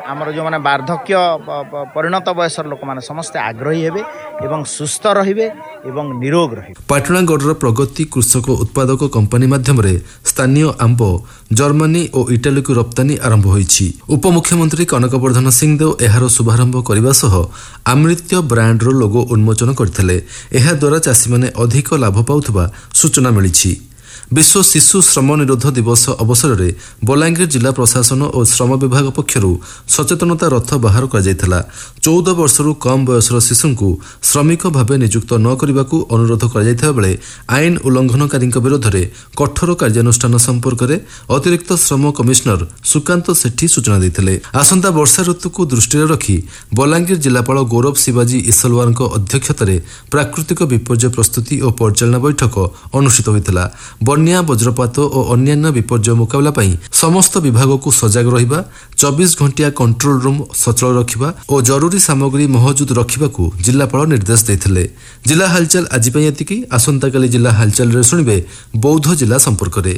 आमर जो माने वार्धक्य परिणत बयसर लोक माने समस्ते आग्रही हेबे एवं सुस्थ रहिबे एवं निरोग रहिबे। पाटणागढ़र प्रगति कृषक उत्पादक कंपनी माध्यम स्थानीय आंब जर्मनी और इटाली को रप्तानी आरंभ होईछि। उपमुख्यमंत्री कनकवर्धन सिंहदेव एहार शुभारंभ करने सह अमृत्य ब्रांडर लोगो उन्मोचन करथिले। एहा द्वारा चाषी माने अधिक लाभ पाउथबा सूचना मिलिछि। विश्व शिशु श्रम निरोध दिवस अवसर में बलांगीर जिला प्रशासन और श्रम विभाग पक्षर सचेतनता रथ बाहर कर 14 वर्षरू कम बयसर शिशु को श्रमिक भाव नियुक्त न करने को अनुरोध कर आईन उल्लंघनकारी विरोध में कठोर कार्यानुष्ठान संपर्क में अतिरिक्त श्रम कमिशनर सुकांत सेठी सूचना देते। आसंता वर्षा ऋतु को दृष्टि रखी बलांगीर जिलापाल गौरव शिवाजी ईसलवार अध्यक्षत प्राकृतिक विपर्यय प्रस्तुति और परिचालना बैठक अनुष्ठित होता। बन्या वज्रपात और अन्यान्य विपर्यय मुकाबला पाई समस्त विभाग को सजग रहिबा 24 घंटिया कंट्रोल रूम सचल रखिबा और जरूरी सामग्री महजूद रखिबा को जिलापाल निर्देश देथिले। जिला हालचाल आज पई एतिकी। आसंता काली जिला हालचाल रे सुनिबे बौद्ध जिला संपर्क रे।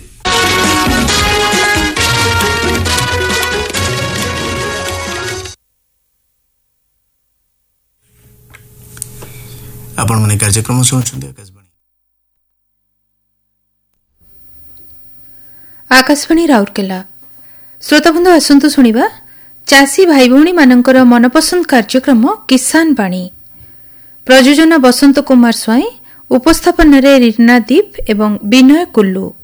आपण माने कार्यक्रम सुनछन्ते आकाशवाणी राउरकेला। श्रोताबंधु आसंतु शुणिबा चाषी भाई भौणी मानकर मनपसंद कार्यक्रम किसान बाणी। प्रयोजन बसंत कुमार स्वाई, उपस्थापन रीना दीप एवं विनय कुल्लू।